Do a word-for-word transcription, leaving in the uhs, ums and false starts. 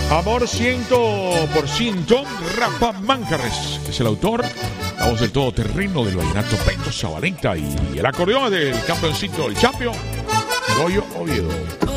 Amor ciento por ciento, Rafa Manjarres es el autor. La voz del todoterreno del vallenato Beto Zabaleta y el acordeón del campeoncito, el champion, Goyo Oviedo.